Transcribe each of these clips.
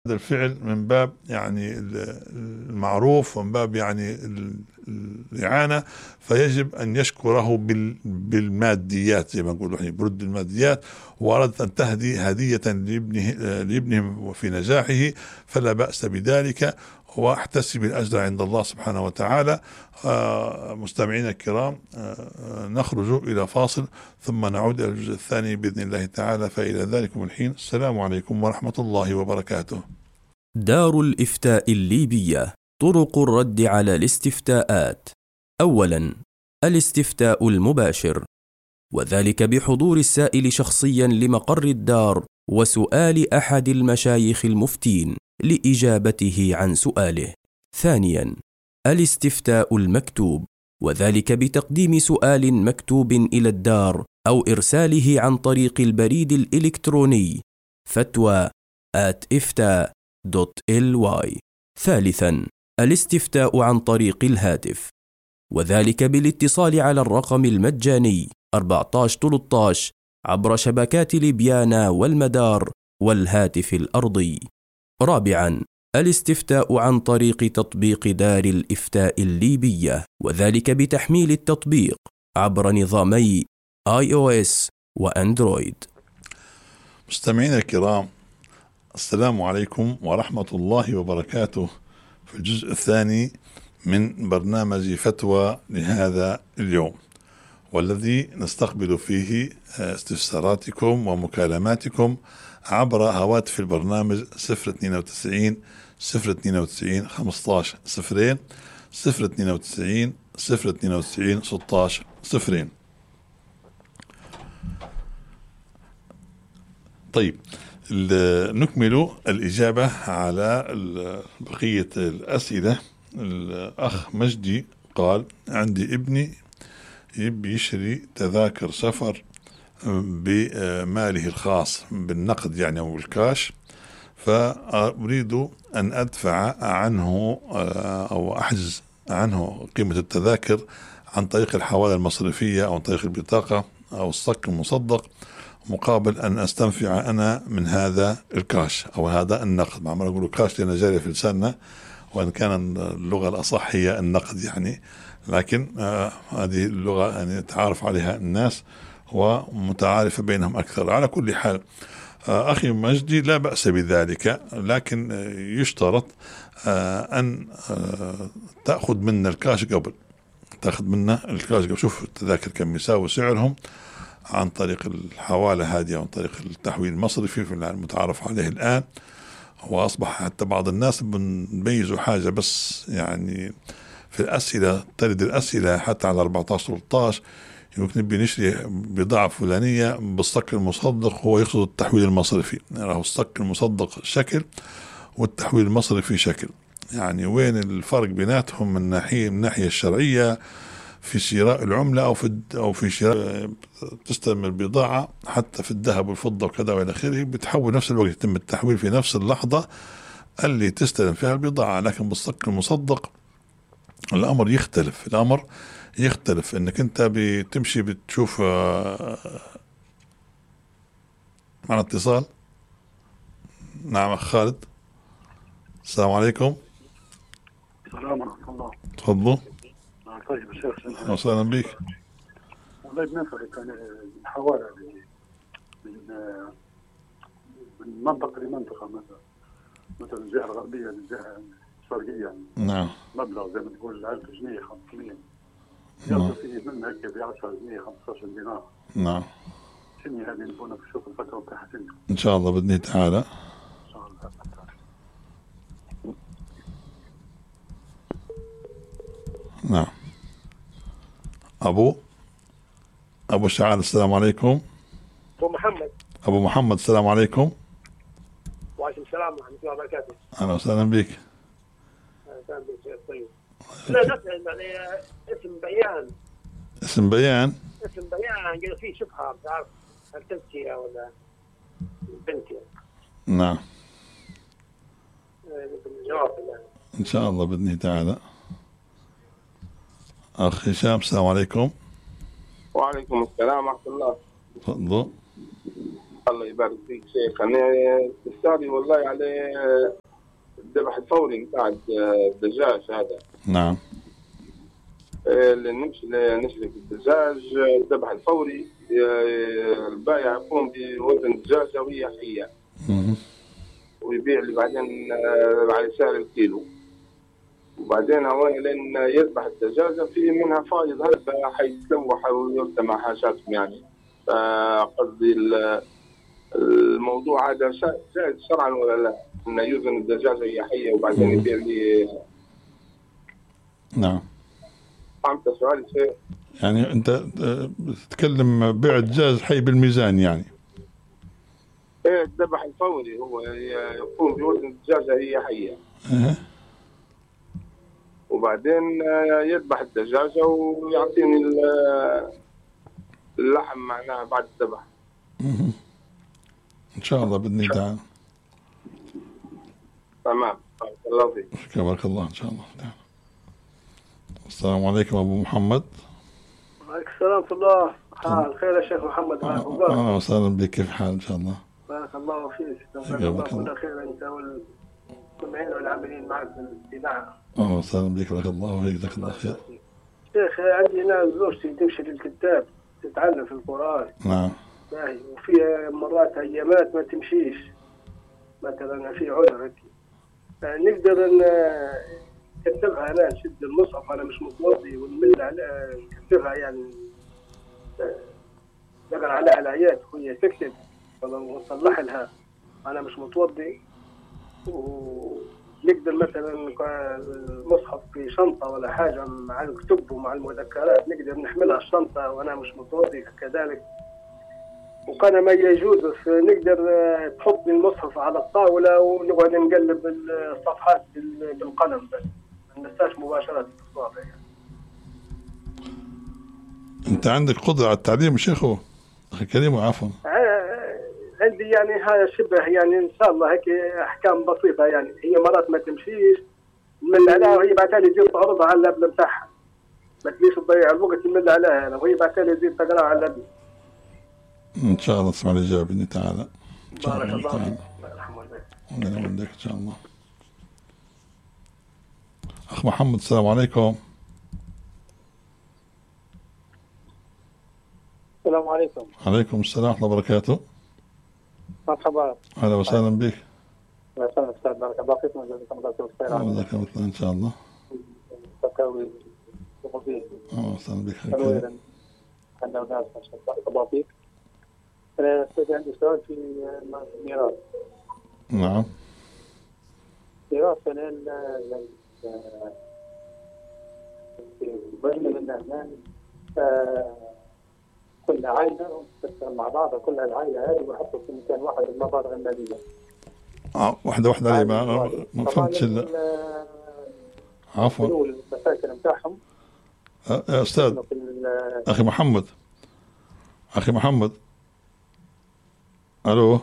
هذا الفعل من باب يعني المعروف ومن باب يعني الإعانة، فيجب أن يشكره بالماديات زي ما نقول احنا، برد الماديات. وأردت أن تهدي هدية لابنه في نجاحه فلا بأس بذلك، واحتسب الأجر عند الله سبحانه وتعالى. مستمعينا الكرام، نخرج إلى فاصل ثم نعود إلى الجزء الثاني بإذن الله تعالى. فإلى ذلكم الحين، السلام عليكم ورحمة الله وبركاته. دار الإفتاء الليبية. طرق الرد على الاستفتاءات. أولا، الاستفتاء المباشر، وذلك بحضور السائل شخصيا لمقر الدار وسؤال أحد المشايخ المفتين لإجابته عن سؤاله. ثانيا، الاستفتاء المكتوب، وذلك بتقديم سؤال مكتوب إلى الدار أو إرساله عن طريق البريد الإلكتروني fatwa@ifta.ly. ثالثا، الاستفتاء عن طريق الهاتف، وذلك بالاتصال على الرقم المجاني 1413 عبر شبكات ليبيانا والمدار والهاتف الأرضي. رابعا، الاستفتاء عن طريق تطبيق دار الإفتاء الليبية، وذلك بتحميل التطبيق عبر نظامي iOS وأندرويد. مستمعينا الكرام، السلام عليكم ورحمة الله وبركاته. في الجزء الثاني من برنامج فتوى لهذا اليوم، والذي نستقبل فيه استفساراتكم ومكالماتكم عبر هواتف البرنامج 092 092 15 0 092 092 16 0. طيب، نكمل الإجابة على بقية الأسئلة. الأخ مجدي قال: عندي ابني يبي يشتري تذاكر سفر بماله الخاص بالنقد يعني أو بالكاش، فأريد أن أدفع عنه أو أحجز عنه قيمة التذاكر عن طريق الحوالة المصرفية أو عن طريق البطاقة أو الصك المصدق، مقابل أن أستنفع أنا من هذا الكاش أو هذا النقد. ما أقول كاش لأن جاري في لساننا، وإن كان اللغة الأصح هي النقد يعني، لكن هذه اللغة يعني يتعارف عليها الناس ومتعارفة بينهم أكثر. على كل حال أخي مجدي، لا بأس بذلك، لكن يشترط أن تأخذ منا الكاش قبل، شوف التذاكر كم يساوي سعرهم عن طريق الحوالة هذه أو عن طريق التحويل المصرفي في المتعارف عليه الآن. وأصبح حتى بعض الناس بنميزوا حاجة بس يعني في الأسئلة، ترد الأسئلة حتى على 14-13 يمكن نبي نشتري بضاعة فلانية بالصك المصدق، هو يقصد التحويل المصرفي. يعني الصك المصدق شكل والتحويل المصرفي شكل، يعني وين الفرق بيناتهم من الناحية الشرعية في شراء العملة أو في شراء تستلم البضاعة، حتى في الذهب والفضة وكذا وإلى آخره، بتحول نفس الوقت، يتم التحويل في نفس اللحظة اللي تستلم فيها البضاعة. لكن بالصك المصدق الأمر يختلف إنك أنت بتمشي بتشوف معنا اتصال. نعم أخ خالد، السلام عليكم. السلام ورحمة الله. تفضلوا. طيب الشيخ، أهلا وسهلا بك. والله بنسألك عن الحوالة من منطقة لمنطقة، مثلا الجهة الغربية للجهة الشرقية يعني. نعم. مبلغ زي ما تقول 1000 جنيه 500 يصل فيه من هيك ب 10 جنيه 15 دينار. نعم. شنو هذه نبغى نشوف الفتوى بتاعتها إن شاء الله بإذن تعالى. إن شاء الله. نعم. أبو شعال، السلام عليكم. أبو محمد السلام عليكم. وعليكم السلام ورحمة الله وبركاته. أهلا وسهلا بك. أهلا وسهلا بك. طيب، لا نسأل يعني اسم بيان قال فيه شبهة، بتعرف هل تزكية ولا بنت يعني. نعم. الجواب إن شاء الله بإذن تعالى. أخ هشام، السلام عليكم. وعليكم السلام ورحمة الله. تفضل. الله يبارك فيك شيخ. أنا استفساري والله على الذبح الفوري بتاع الدجاج هذا. نعم. اللي نشرب الدجاج الذبح الفوري، البائع يقوم بوزن الدجاجة وهي حية ويبيع لي بعدين على سعر الكيلو، وبعدين هو لين يذبح الدجاجة في منها فايض هلبة حيتلوح ويرتمى حاجاتهم يعني. فقصدي الموضوع هذا جائز شرعا ولا لا؟ انه يوزن الدجاجة هي حية وبعدين يبيع لي. نعم. فهمت سؤالي شيء؟ يعني أنت بتتكلم بيع الدجاج حي بالميزان يعني. ايه الذبح الفوري هو يقوم بوزن الدجاجة هي حية. وبعدين يذبح الدجاجة ويعطيني اللحم معناها بعد الذبح. إن شاء الله بإذن الله تعالى. تمام. بارك الله فيك. بارك الله إن شاء الله تعالى. السلام عليكم أبو محمد. وعليكم السلام ورحمة الله. حال خير يا شيخ محمد. أهلا وسهلا بك، كيف حال إن شاء الله؟ بارك الله فيك. بارك الله خير أنت والمستمعين والعاملين معك في الإذاعة. أهلا وسهلا بك، بارك الله فيك، جزاك الله خير. شيخ عندي أنا زوجتي تمشي للكتاب تتعلم في القرآن. نعم. وفي مرات أيامات ما تمشيش، مثلا في عذر نقدر نكتبها. أنا نشد المصحف، أنا مش متوضي ونمل على نكتبها يعني، نقرأ عليها الآيات وهي تكتب ونصلح لها. أنا مش متوضي، ونقدر مثلا المصحف في شنطة ولا حاجة مع الكتب ومع المذكرات نقدر نحملها الشنطة وأنا مش متوضي كذلك. وكان ما يجوز نقدر تحط المصحف على الطاولة ونقعد نقلب الصفحات بالقلم بس، ما ننساش مباشرة الصوت يعني. أنت عندك قدرة على التعليم شيخ أخي كريم؟ عفوا. عندي يعني هذا شبه يعني إن شاء الله هيك أحكام بسيطة يعني. هي مرات ما تمشيش نمل عليها وهي بعد ذلك تجي تعرضها على اللاب بتاعها، ما تجيش تضيع الوقت نمل عليها أنا وهي بعد ذلك تجي تقراها على اللاب. إن شاء الله تسمع الإجابة بإذن تعالى. بارك الله فيك. الله يرحمه والديك إن شاء الله. أخ محمد السلام عليكم. السلام عليكم. عليكم السلام ورحمة الله وبركاته. مرحبا. أهلا وسهلا بك. أهلا وسهلا أستاذ، بارك الله فيكم وجزاكم الله خير. الله يكرمك إن شاء الله. تكاوي ومفيد. أهلا وسهلا بك. أولا أنا وناس ما شاء الله بارك الله فيك. أنا أستاذ عندي سؤال في الميراث. نعم. ميراث أنا بجمل إن إحنا كل عائلة تشتغل مع بعض، كل العائلة هذه ويحطوا في مكان واحد المبالغ المالية. واحدة علي ما فهمتش. عفوا. المساكن بتاعهم. يا أستاذ أخي محمد، أخي محمد، ألو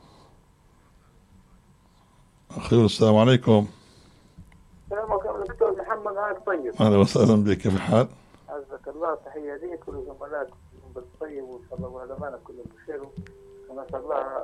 أخي، السلام عليكم. السلام عليكم دكتور محمد، معك طيب. أهلا وسهلا بك، كيف الحال؟ عزك الله، تحية ليك ولزملائك بالطيب وإن شاء الله وعلمائنا كلهم بخير، وما شاء الله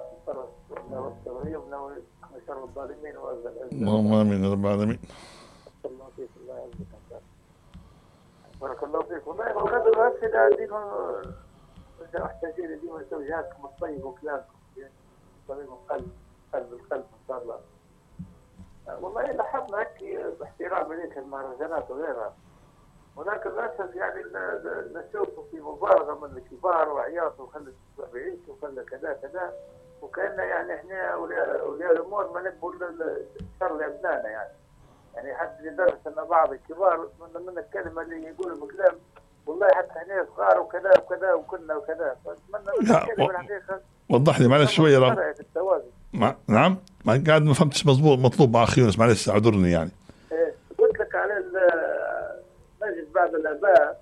شر الظالمين وأعز العزة. اللهم آمين يا رب العالمين. الله فيك، الله يعزك. بارك الله فيك. والله وهذا الأسئلة دي محتاجين ديما توجيهاتكم الطيبة وكلامكم يعني طريق قلب القلب إن شاء الله. والله لاحظنا هيك باحترام ليك المهرجانات وغيرها، ولكن للاسف يعني نشوفه في مبالغه من الكبار وعياط وخلى بعيش وخلى كذا كذا، وكأن يعني احنا اولياء الامور ما نقبل الشر لابنائنا يعني حتى لدرجه ان بعض الكبار من الكلمه اللي يقولوا بكلام والله حتى احنا صغار وكذا وكذا وكنا وكذا، فاتمنى الكلمه الحقيقه. وضح لي معلش شويه نعم ما قاعد ما فهمتش مضبوط مطلوب مع اخي يونس، معلش اعذرني يعني. قلت لك على نجد بعض الاباء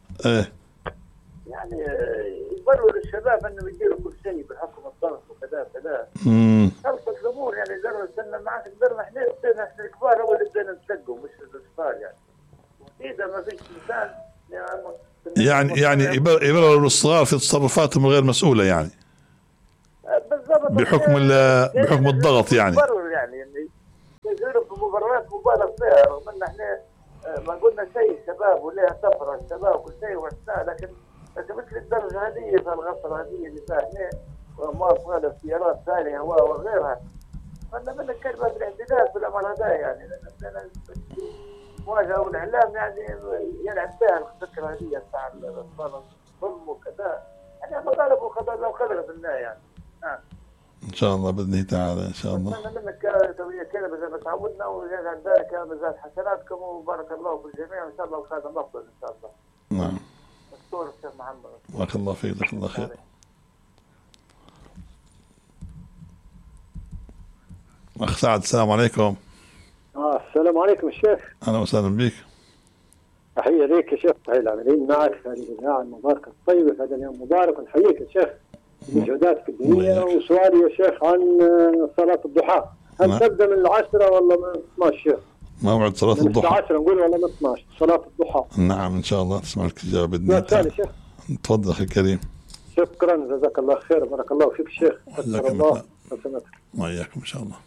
يعني يبرروا للشباب انه يديروا كل شيء بحكم الضغط وكذا كذا. خلصت الامور يعني قدرنا معك قدرنا احنا الكبار هو اللي بدنا نتلقوا مش الصغار يعني. واذا ما فيش انسان يعني يبرروا للصغار في تصرفاتهم غير مسؤوله يعني. بحكم الضغط يعني يصير في مباريات مبالغ فيها، رغم ان احنا ما قلنا شيء شباب وليها طفره الشباب وكل شيء وحسناه، لكن مثل الدرجه هذه فالغفره هذه اللي فيها احنا وموافقه الاختيارات ثانيه وغيرها، فانا من الكلمه بالاعتدال في الامر هذا يعني، لان مواجهه والاعلام يعني يلعب بها الفكره هذه تاع الظلم وكذا، يعني مطالب لو قدر بالله يعني. ان شاء الله باذن الله تعالى ان شاء الله. اتمنى منك توجيه كلمه زي ما تعودنا، وزاد عن ذلك مزاد حسناتكم وبارك الله في الجميع وان شاء الله وخادم افضل ان شاء الله. نعم. مشكور استاذ محمد. بارك الله فيك، جزاك الله خير. اخ سعد السلام عليكم. السلام عليكم الشيخ. اهلا وسهلا بك. تحيه ليك يا شيخ، تحيه العاملين معك في هذه الاذاعه المباركه الطيبه في هذا اليوم المبارك، ونحييك يا شيخ بمجهوداتك الدينيه. وسؤالي يا شيخ عن صلاه الضحى، هل تبدا من 10 ولا من 12؟ موعد صلاه الضحى 10 نقول ولا من 12 صلاه الضحى؟ نعم ان شاء الله تسمع لك اجابه باذن الله تعالى. تفضل اخي الكريم. شكرا جزاك الله خير، بارك الله فيك الشيخ. جزاك الله وإياكم ان شاء الله.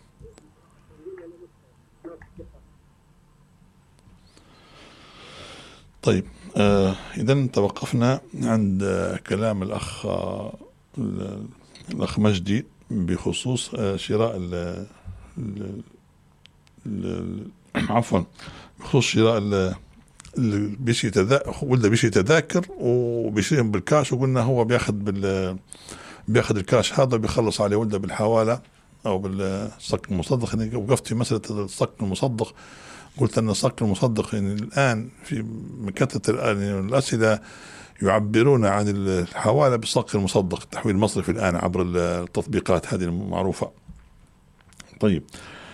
طيب إذا توقفنا عند كلام الأخ مجدي بخصوص شراء عفوا بخصوص شراء بيشي ولده بيشي تذاكر وبيشتريهم بالكاش، وقلنا هو بياخذ الكاش هذا بيخلص عليه ولده بالحوالة أو بالصك المصدق. يعني وقفت في مسألة الصك المصدق، قلت أن الصك المصدق يعني الآن في كثرة الأسئلة يعبرون عن الحوالة بالصك المصدق، التحويل المصرفي الآن عبر التطبيقات هذه المعروفة. طيب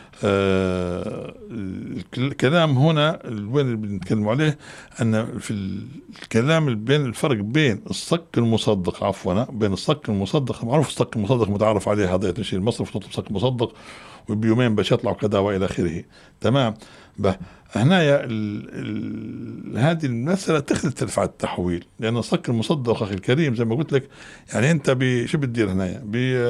الكلام هنا وين اللي بنتكلم عليه، أن في الكلام بين الفرق بين الصك المصدق بين الصك المصدق، معروف الصك المصدق متعارف عليه، هذا تشيل المصرف تطلب صك مصدق وبيومين باش يطلع كذا والى اخره. تمام. هنايا هذه المسألة تختلف على التحويل، لأن الصك المصدق أخي الكريم زي ما قلت لك يعني أنت شو بتدير هنايا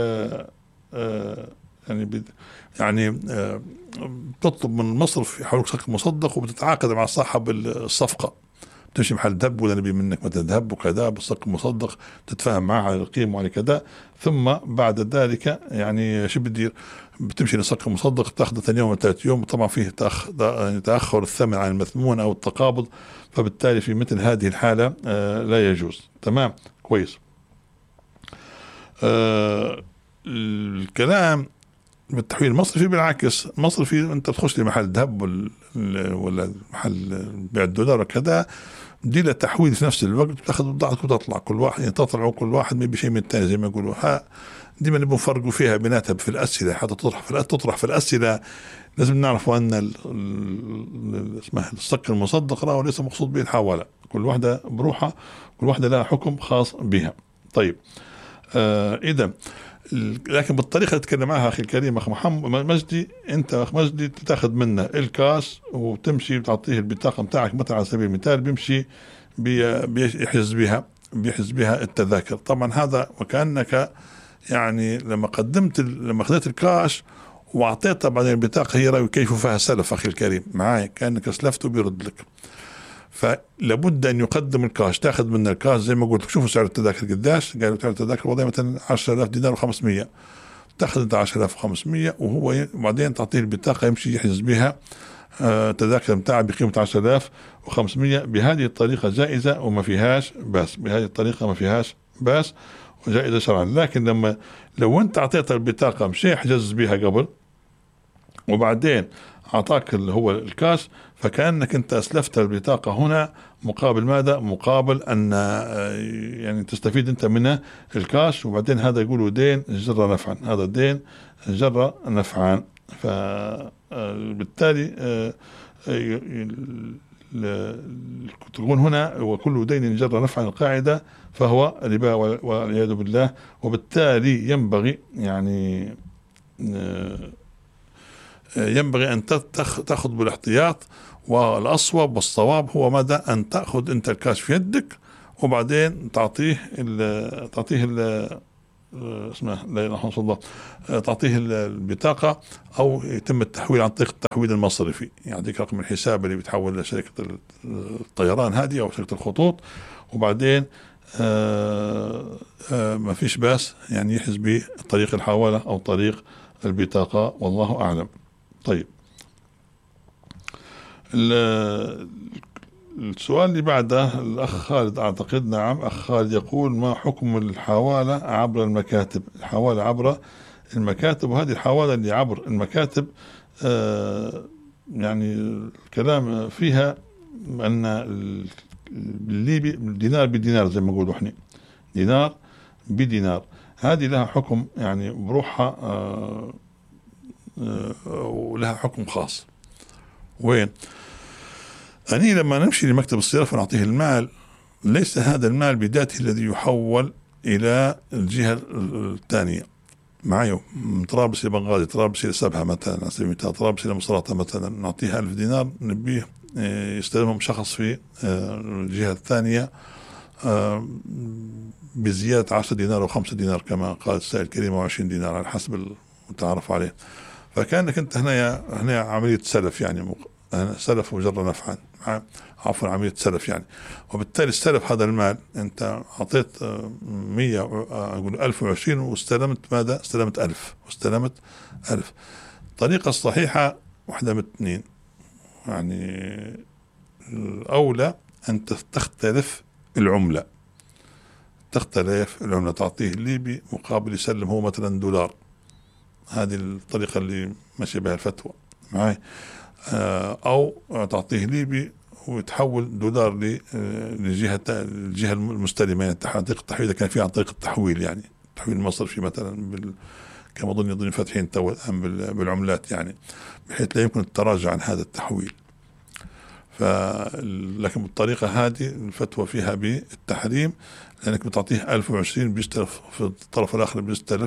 يعني بتطلب من المصرف يحولك صك مصدق، وبتتعاقد مع صاحب الصفقة، تمشي محل ذهب ولا نبي منك مثلا ذهب وكذا بالصك المصدق، تتفاهم معه على القيمة وعلى كذا، ثم بعد ذلك يعني شو بتدير، بتمشي للصك المصدق تاخذ 2 يوم و 3 يوم، طبعا فيه تأخر الثمن عن المثمون أو التقابض، فبالتالي في مثل هذه الحالة لا يجوز. تمام كويس. الكلام بالتحويل المصرفي بالعكس، المصرفي انت بتخش لمحل ذهب ولا محل بيع الدولار وكذا، دي له تحويل في نفس الوقت، بتاخذ بضاعتك وتطلع كل واحد يعني تطلع كل واحد ما بشيء من الثاني زي ما يقولوا. دي ما نبغى نفرقوا فيها بيناتها في الأسئلة، حتى تطرح في الأسئلة لازم نعرفوا أن اسمه الصك المصدق راه ليس مقصود به الحوالة، كل واحدة بروحها، كل واحدة لها حكم خاص بها. طيب إذا لكن بالطريقة اللي تتكلم معها أخي الكريم أخ محمد مجدي، أنت أخ مجدي تاخذ منه الكاس وتمشي بتعطيه البطاقة متاعك مثلا على سبيل المثال، بيمشي بيحجز بها التذاكر. طبعا هذا وكأنك يعني لما أخذت الكاش وأعطيتها بعدين البطاقة هي رأي كيف فيها سلف أخي الكريم معاي، كأنك سلفته بيرد لك، فلابد أن يقدم الكاش، تأخذ من الكاش زي ما قلت لك. شوفوا سعر التذاكر قداش، قالوا سعر التذاكر والله مثلا 10,000 دينار و500، تأخذ أنت 10,500 وهو بعدين تعطيه البطاقة يمشي يحجز بها تذاكر متاعه بقيمة 10,500. بهذه الطريقة جائزة وما فيهاش بس، بهذه الطريقة ما فيهاش بس وجائزة شرعا. لكن لو أنت أعطيت البطاقة مشي يحجز بها قبل وبعدين أعطاك هو الكاش، فكأنك أنت أسلفت البطاقة هنا مقابل ماذا؟ مقابل أن يعني تستفيد أنت منه الكاش، وبعدين هذا يقولوا دين جر نفعا، هذا دين جر نفعا. فبالتالي تقول هنا وكل دين جر نفعا القاعدة فهو ربا والعياذ بالله. وبالتالي ينبغي أن تأخذ بالاحتياط، والأصوب والصواب هو ماذا؟ أن تأخذ أنت الكاش في يدك وبعدين تعطيه اسمه لا إله إلا الله، تعطيه البطاقة أو يتم التحويل عن طريق التحويل المصرفي، يعطيك رقم الحساب اللي بيتحول لشركة الطيران هذه أو شركة الخطوط، وبعدين ما فيش باس يعني يحجز بطريق الحوالة أو طريق البطاقة، والله أعلم. طيب السؤال اللي بعده الأخ خالد، أعتقد نعم أخ خالد يقول: ما حكم الحوالة عبر المكاتب؟ الحوالة عبر المكاتب، وهذه الحوالة اللي عبر المكاتب يعني الكلام فيها أن بالليبي دينار بدينار زي ما نقولوا احنا، دينار بدينار، هذه لها حكم يعني بروحها ولها حكم خاص. وين؟ أني لما نمشي لمكتب الصرافة ونعطيه المال، ليس هذا المال بذاته الذي يحول إلى الجهة الثانية معي، من طرابلس إلى بنغازي، طرابلس إلى سبحة مثلا على سبيل المثال، طرابلس إلى مصراتة مثلا، نعطيها 1000 دينار نبيه يستلمهم شخص في الجهة الثانية بزيادة 10 دينار أو 5 دينار كما قال السائل الكريم، أو 20 دينار على حسب المتعارف عليه. فكانك أنت هنا عملية سلف، يعني سلف وجر نفعا، عفوا عملية سلف يعني. وبالتالي السلف هذا المال أنت أعطيت 100 أقول 1020 واستلمت ماذا؟ استلمت 1000 واستلمت 1000. الطريقة الصحيحة واحدة من اثنين، يعني الأولى أن تختلف العملة، تعطيه الليبي مقابل يسلم هو مثلا دولار. هذه الطريقة اللي ماشي بها الفتوى معي. أو تعطيه ليبي ويتحول دولار الجهة المستلمة، يعني طريقة التحويل كان فيها عن طريق التحويل، يعني التحويل المصرفي مثلا كما أظن فاتحين تو الآن بالعملات، يعني بحيث لا يمكن التراجع عن هذا التحويل. لكن بالطريقة هذه الفتوى فيها بالتحريم، لأنك بتعطيه 1020 بيستلف في الطرف الآخر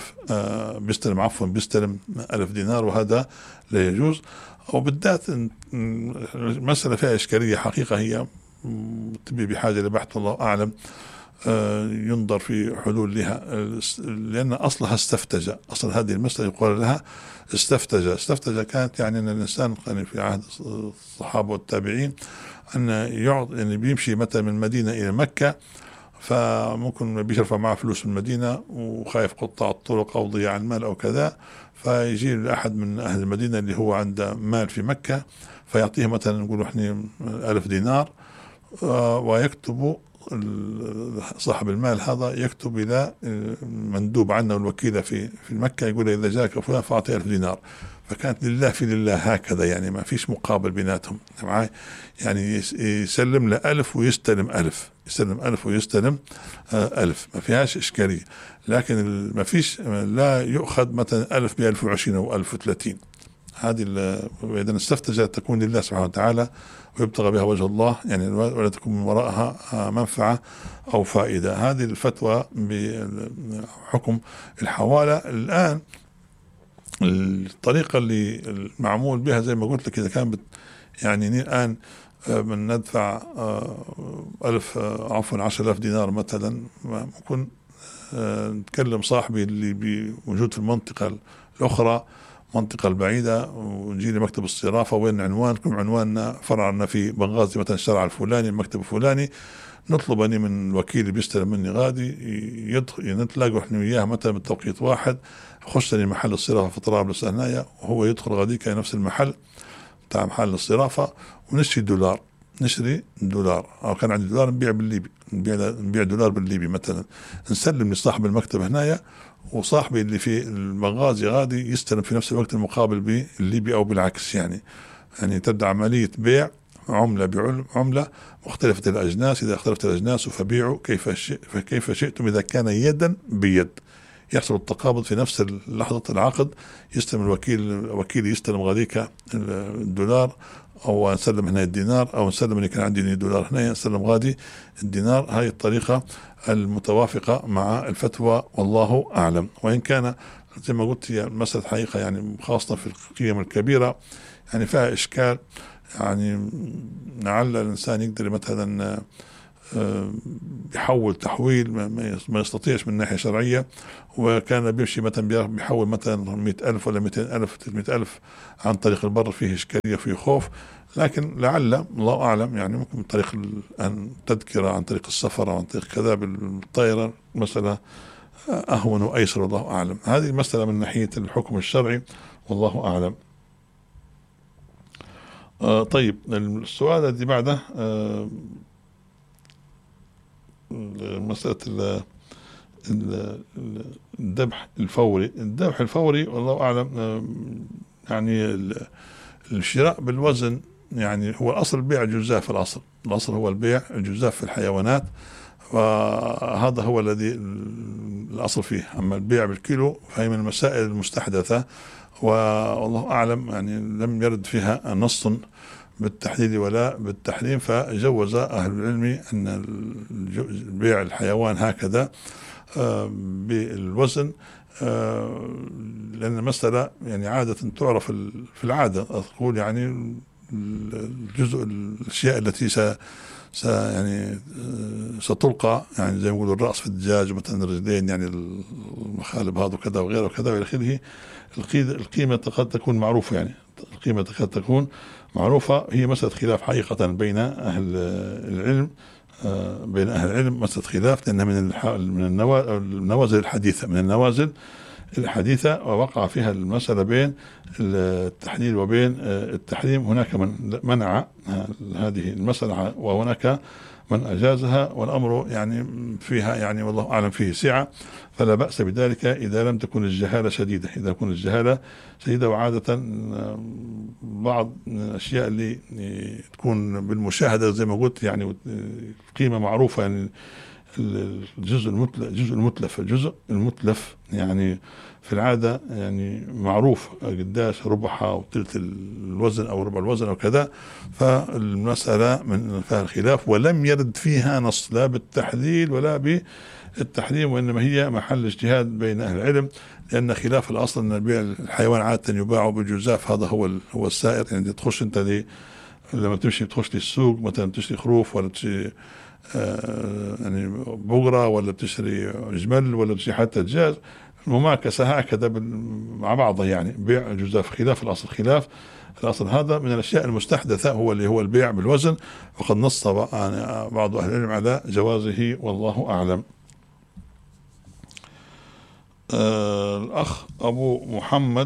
بيستلم 1000 دينار، وهذا لا يجوز. وبالذات مسألة فيها إشكالية حقيقة، هي تبي بحاجة لبحث والله أعلم، ينظر في حلول لها، لأن أصلها استفتجة. أصل هذه المسألة يقال لها استفتجة كانت يعني أن الإنسان كان في عهد الصحابة والتابعين أن يعني بيمشي مثلا من مدينة إلى مكة، فممكن بيشرف معه فلوس من المدينة وخايف قطاع الطرق أو ضياع المال أو كذا، فيجي لأحد من أهل المدينة اللي هو عنده مال في مكة، فيعطيه مثلا نقول احنا 1000 دينار، ويكتب صاحب المال هذا يكتب إلى مندوب عنه الوكيل في مكة، يقول إذا جاك فلان فأعطيه 1000 دينار. فكانت لله في لله هكذا، يعني ما فيش مقابل بيناتهم معي، يعني يسلم له 1000 ويستلم 1000، يسلم 1000 ويستلم 1000، ما فيهاش إشكالية. لكن ما فيش، لا يؤخذ مثلا 1000 ب 1020 أو 1030. هذه إذا استفتجت تكون لله سبحانه وتعالى ويبتغى بها وجه الله، يعني ولا تكون من وراءها منفعة أو فائدة. هذه الفتوى بحكم الحوالة. الآن الطريقة اللي المعمول بها زي ما قلت لك، إذا كان يعني الآن من ندفع 10,000 دينار مثلا، ممكن نتكلم صاحبي اللي بوجود في المنطقة الأخرى، منطقة البعيدة، ونجي لمكتب الصرافة، وين عنوانكم؟ عنواننا فرعنا في بنغازي مثلا، الشارع الفلاني، المكتب الفلاني، نطلب أني من الوكيل اللي بيستلم مني غادي نتلاقوا احنا وياه مثلا بالتوقيت واحد، خشني محل الصرافة في طرابلس هنايا، وهو يدخل غاديك نفس المحل بتاع محل الصرافة، ونشتري دولار، أو كان عندي دولار نبيع بالليبي، نبيع دولار بالليبي مثلا، نسلم لصاحب المكتب هنايا، وصاحبي اللي في المغازي غادي يستلم في نفس الوقت المقابل بالليبي أو بالعكس، يعني تبدأ عملية بيع عملة بعملة مختلفة الأجناس. إذا اختلفت الأجناس فبيعوا كيف شئتم، إذا كان يدا بيد، يحصل التقابض في نفس لحظة العقد، يستلم الوكيل يستلم غاديك الدولار، أو نسلم هنا الدينار، أو نسلم اللي كان عندي دولار هنا نسلم غادي الدينار. هاي الطريقة المتوافقة مع الفتوى، والله أعلم. وإن كان زي ما قلت هي مسألة حقيقة يعني خاصة في القيم الكبيرة، يعني فيها إشكال، يعني لعل الإنسان يقدر مثلا بيحول تحويل ما يستطيعش من ناحية شرعية، وكان بيمشي مثلا بيحول مثلا 100,000 ولا 200,000 300,000 عن طريق البر، فيه إشكالية فيه خوف. لكن لعل الله أعلم يعني ممكن من طريق تذكرة عن طريق السفر أو عن طريق كذا بالطائرة مسألة أهون وأيسر، والله أعلم. هذه المسألة من ناحية الحكم الشرعي والله أعلم. طيب السؤال الذي بعده مسألة الذبح الفوري. الذبح الفوري والله أعلم يعني الشراء بالوزن، يعني هو الأصل البيع الجزاف، الأصل هو البيع الجزاف في الحيوانات، وهذا هو الذي الأصل فيه. أما البيع بالكيلو فهي من المسائل المستحدثة، والله أعلم يعني لم يرد فيها نص بالتحليل ولا بالتحريم، فجوز أهل العلم أن بيع الحيوان هكذا بالوزن، لأن المسألة يعني عادة تعرف في العادة، أقول يعني الجزء الأشياء التي يعني ستلقى، يعني زي ما يقولوا الرأس في الدجاج مثلا، الرجلين يعني المخالب هذا وكذا وغيره وكذا وإلى آخره. القيمة قد تكون معروفة، يعني القيمة قد تكون معروفة. هي مسألة خلاف حقيقة بين أهل العلم، مسألة خلاف، لأنها من النوازل الحديثة، ووقع فيها المسألة بين التحليل وبين التحريم. هناك من منع هذه المسألة وهناك من أجازها، والأمر يعني فيها يعني والله أعلم فيه سعة، فلا بأس بذلك إذا لم تكن الجهالة شديدة. إذا تكون الجهالة شديدة، وعادة بعض الأشياء اللي تكون بالمشاهدة زي ما قلت يعني قيمة معروفة، يعني الجزء المتلف يعني في العادة يعني معروف قداش ربعها أو ثلث الوزن أو ربع الوزن أو كذا. فالمسألة من فيها الخلاف، ولم يرد فيها نص لا بالتحليل ولا بالتحريم، وإنما هي محل اجتهاد بين أهل العلم، لأن خلاف الأصل أن بيع الحيوان عادة يباع بالجزاف، هذا هو السائر. يعني تخش أنت لما تخش للسوق مثلا تشتري خروف، ولا تشتري يعني بقرة، ولا بتشتري جمل، ولا بتشتري حتى دجاج، المماكسة هكذا مع بعضها، يعني بيع الجزاف خلاف الأصل. خلاف الأصل هذا من الأشياء المستحدثة، هو اللي هو البيع بالوزن، وقد نص بعض أهل العلم على جوازه والله أعلم. الأخ أبو محمد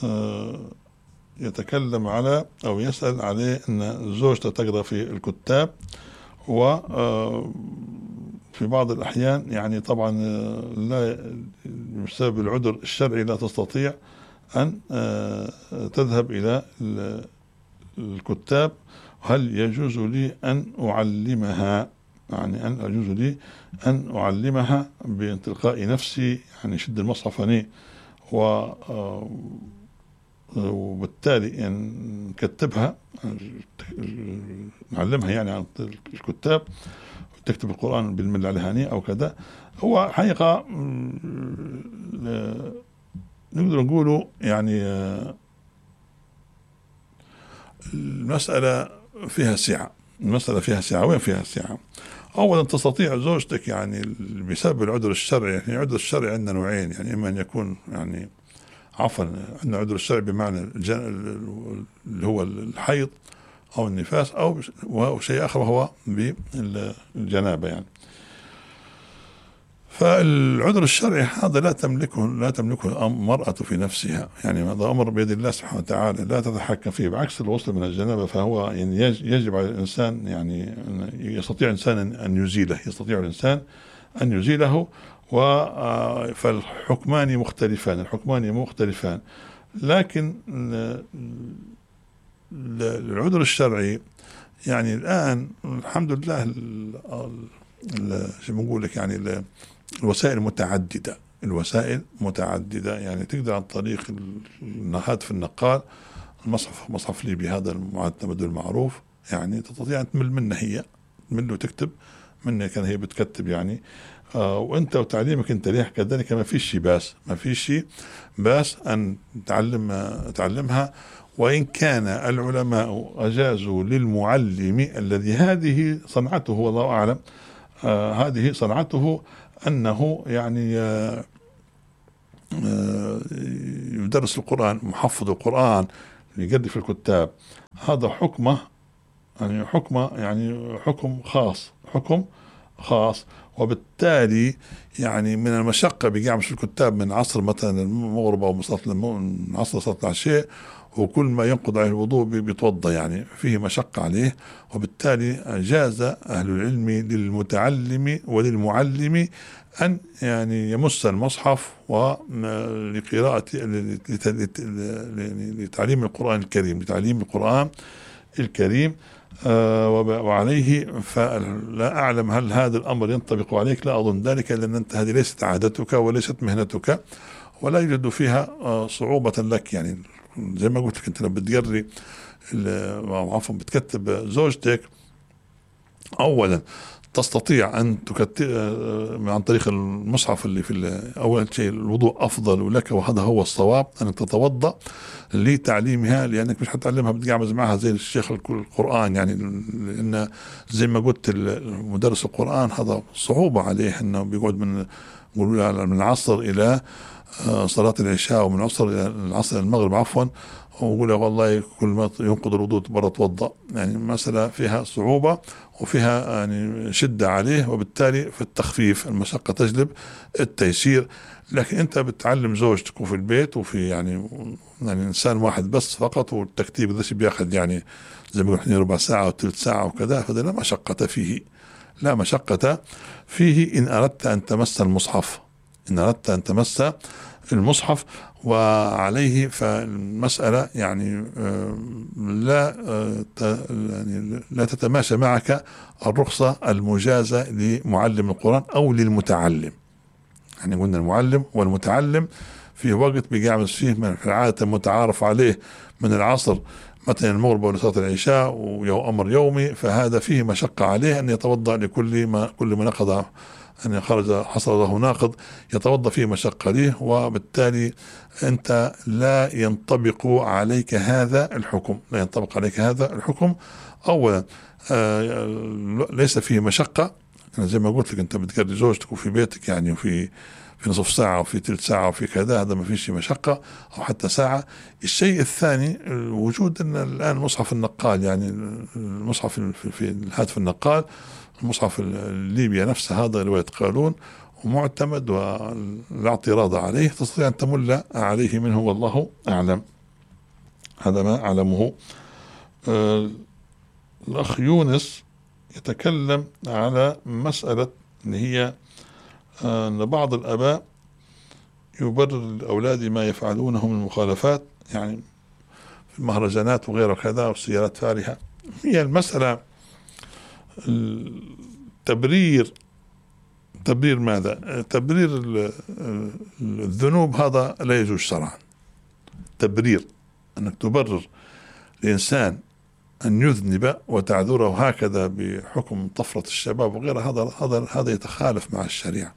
يتكلم على أو يسأل عليه أن زوجته تقرأ في الكتاب، وفي بعض الأحيان يعني طبعا لا بسبب العذر الشرعي لا تستطيع أن تذهب إلى الكتاب. هل يجوز لي أن أعلمها؟ يعني أن يجوز لي أن أعلمها بتلقاء نفسي، يعني شد المصحف وبالتالي يعني نكتبها، نعلمها يعني عن الكتاب، تكتب القرآن بالمل عليها أو كذا. هو حقيقة نقدر نقوله يعني المسألة فيها سعة. وين فيها سعة؟ أولا تستطيع زوجتك يعني بسبب العذر الشرعي، يعني العذر الشرعي عندنا نوعين، يعني إما أن يكون يعني عفوا عندنا عذر الشرعي بمعنى اللي هو الحيض أو النفاس، أو شيء آخر وهو بالجنابة يعني. فالعذر الشرعي هذا لا تملكه المرأة في نفسها، يعني هذا أمر بيد الله سبحانه وتعالى، لا تتحكم فيه، بعكس الغسل من الجنابة، فهو يعني يجب على الإنسان، يعني يستطيع الإنسان أن يزيله، فالحكمان مختلفان. لكن العذر الشرعي يعني الآن الحمد لله شو بنقول لك، يعني الوسائل متعددة، يعني تقدر عن طريق هاتف النقال، مصحف ليبي هذا المعتمد المعروف، يعني تستطيع أن تمل منه، هي تمل وتكتب منه، كان هي بتكتب يعني. وانت وتعليمك انت ليه كذلك، ما فيش باس ان تعلمها، وإن كان العلماء أجازوا للمعلم الذي هذه صنعته والله أعلم، هذه صنعته أنه يعني يدرس القرآن، محفظ القرآن، يقري في الكتاب، هذا حكمه يعني حكم خاص، وبالتالي يعني من المشقة بيقعمش في الكتاب من عصر مثلا المغرب أو من عصر صلاة العشاء، وكل ما ينقض عليه الوضوء بيتوضى، يعني فيه مشقة عليه. وبالتالي جاز أهل العلم للمتعلم وللمعلم أن يعني يمس المصحف ولقراءة لتعليم القرآن الكريم، وعليه. فلا أعلم هل هذا الأمر ينطبق عليك، لا أظن ذلك، لأن أنت هذه ليست عادتك وليست مهنتك، ولا يوجد فيها صعوبة لك. يعني زي ما قلت لك، أنت لما بتقري عفوا بتكتب زوجتك، أولا تستطيع أن تكتب عن طريق المصحف اللي في أول شيء الوضوء أفضل لك، وهذا هو الصواب، أنك تتوضأ لتعليمها، لأنك مش هتعلمها بتقعمز معها زي الشيخ القرآن، يعني لأن زي ما قلت مدرس القرآن هذا صعوبة عليه، أنه بيقعد من العصر إلى صلاة العشاء، ومن العصر إلى المغرب عفوا، ويقول والله كل ما ينقض الوضوء برا توضأ. يعني مسألة فيها صعوبة وفيها يعني شدة عليه، وبالتالي في التخفيف المشقة تجلب التيسير. لكن أنت بتعلم زوجتك وفي البيت وفي يعني إنسان واحد بس فقط، والتكتيب ذا بياخذ يعني زي ما قلنا ربع ساعة أو ثلث ساعة وكذا، فهذا لا مشقة فيه إن أردت أن تمس المصحف. وعليه فالمسألة يعني لا تتماشى معك الرخصة المجازة لمعلم القرآن أو للمتعلم. يعني قلنا المعلم والمتعلم في وقت بيقعمز فيه من العادة المتعارف عليه من العصر مثلا المغرب ولصلاة العشاء أمر يومي، فهذا فيه مشقة عليه أن يتوضأ لكل ما نقض، أن حصل له ناقض يتوضأ فيه مشقة ليه، وبالتالي أنت لا ينطبق عليك هذا الحكم. أولا ليس فيه مشقة، زي ما قلت لك أنت بتقضي زوجتك وفي بيتك، يعني في نصف ساعة وفي ثلث ساعة وفي كذا، هذا ما فيش مشقة أو حتى ساعة. الشيء الثاني وجود أن الآن مصحف النقال، يعني المصحف في الهاتف النقال، المصحف الليبيا نفسه، هذا رواية قالون ومعتمد ولا اعتراض عليه، تستطيع أن تمل عليه منه، والله أعلم. هذا ما أعلمه. الأخ يونس يتكلم على مسألة اللي هي أن بعض الآباء يبرر لأولاد ما يفعلونه من المخالفات، يعني في المهرجانات وغيره كذا والسيارات فارهة. هي المسألة تبرير ماذا؟ تبرير الذنوب، هذا لا يجوز شرعا. تبرير أنك تبرر الإنسان أن يذنب وتعذره هكذا بحكم طفرة الشباب وغيره، هذا يتخالف مع الشريعة.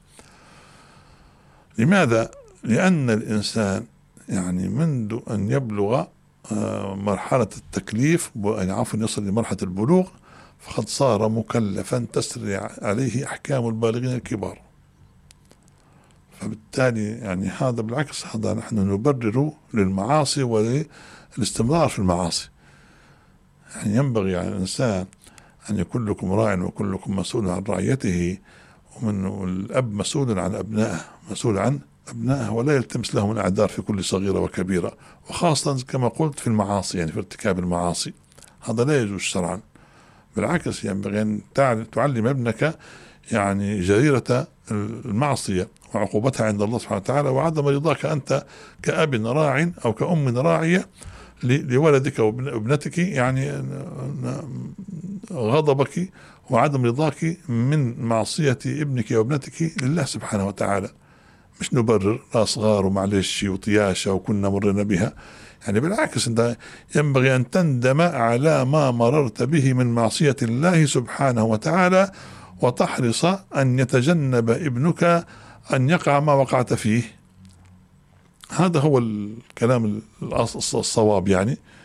لماذا؟ لأن الإنسان يعني منذ أن يبلغ مرحلة التكليف، يصل لمرحلة البلوغ، فقد صار مكلفا تسري عليه أحكام البالغين الكبار. فبالتالي يعني هذا بالعكس، هذا نحن نبرر للمعاصي وللاستمرار في المعاصي. يعني ينبغي على الإنسان أن يكون كلكم راع وكلكم مسؤول عن رعيته، والأب مسؤول عن أبنائه، ولا يلتمس لهم الأعذار في كل صغيرة وكبيرة، وخاصة كما قلت في المعاصي، يعني في ارتكاب المعاصي، هذا لا يجوز شرعا. بالعكس ينبغي أن تعلم ابنك يعني جريرة المعصية وعقوبتها عند الله سبحانه وتعالى، وعدم رضاك أنت كأب راع أو كأم راعية لولدك وابنتك، يعني غضبك وعدم رضاك من معصية ابنك وابنتك لله سبحانه وتعالى. مش نبرر لا صغار ومعلش وطياشة وكنا مرنا بها، يعني بالعكس أنت ينبغي أن تندم على ما مررت به من معصية الله سبحانه وتعالى، وتحرص أن يتجنب ابنك أن يقع ما وقعت فيه. هذا هو الكلام الصواب، يعني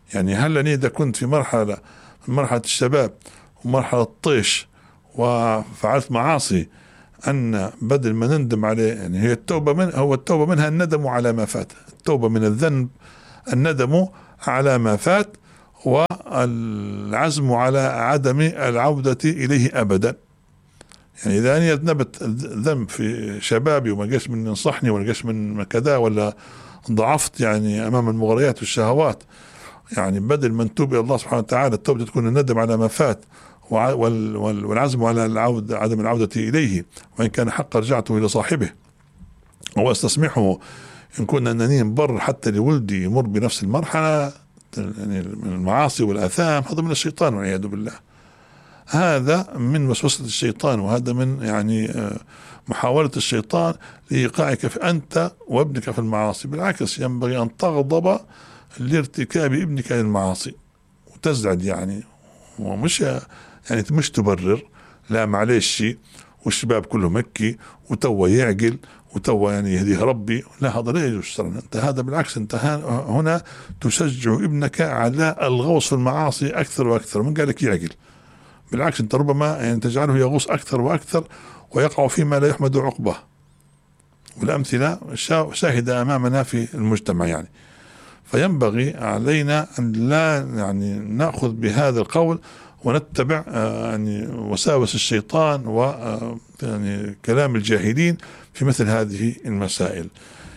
يعني هل أنا إذا كنت في مرحلة الشباب ومرحلة الطيش وفعلت معاصي أن بدل ما نندم عليه، يعني هي التوبة منها الندم على ما فات. التوبة من الذنب الندم على ما فات والعزم على عدم العودة إليه أبدا. يعني إذا أنا أذنبت ذنب في شبابي وما جاش من ينصحني ولا جاش من كذا، ولا ضعفت يعني أمام المغريات والشهوات، يعني بدل ما نتوب إلى الله سبحانه وتعالى التوبة تكون الندم على ما فات والعزم على عدم العودة إليه، وإن كان حق رجعته إلى صاحبه واستسمحه إن كنا أنني بر حتى لولدي يمر بنفس المرحلة يعني من المعاصي والآثام. هذا من الشيطان والعياذ بالله، هذا من وسوسة الشيطان، وهذا من يعني محاولة الشيطان لإيقاعك في أنت وابنك في المعاصي. بالعكس ينبغي أن تغضب لارتكاب ابنك للمعاصي وتزعج يعني، ومش يعني مش تبرر، لا معلش والشباب كله مكي وتوا يعقل وتوا يعني يهديه ربي، لا هذا لا يجوز شرعا. انت هذا بالعكس انت هنا تشجع ابنك على الغوص في المعاصي اكثر واكثر. من قالك يعقل؟ بالعكس انت ربما يعني تجعله يغوص اكثر واكثر ويقع فيما لا يحمد عقبه، والامثله شاهده امامنا في المجتمع يعني. فينبغي علينا ان لا يعني ناخذ بهذا القول ونتبع يعني وساوس الشيطان و يعني كلام الجاهلين في مثل هذه المسائل.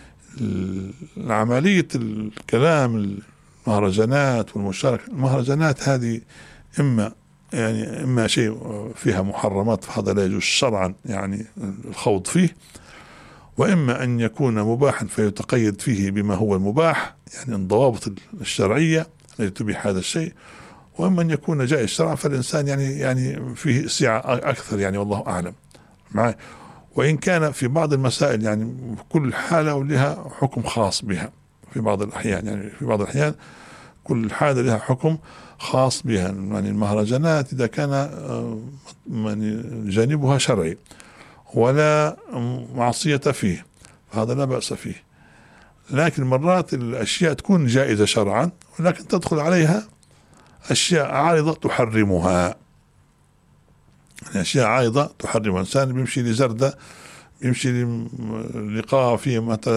عملية الكلام المهرجانات والمشاركة، المهرجانات هذه إما شيء فيها محرمات فهذا لا يجوز شرعا يعني الخوض فيه، وإما أن يكون مباحا فيتقيد فيه بما هو المباح يعني الضوابط الشرعية التي تبيح هذا الشيء، وإما أن يكون جائز شرعا فالإنسان يعني فيه سعة أكثر يعني والله أعلم معي. وإن كان في بعض المسائل يعني كل حالة ولها حكم خاص بها في بعض الأحيان، يعني في بعض الأحيان كل حالة لها حكم خاص بها. يعني المهرجانات إذا كان يعني جانبها شرعي ولا معصية فيه فهذا لا بأس فيه، لكن مرات الأشياء تكون جائزة شرعا ولكن تدخل عليها أشياء عارضة تحرمها. يعني أشياء عارضة تحرمها. إنسان بيمشي لزردة، بيمشي لقاء فيه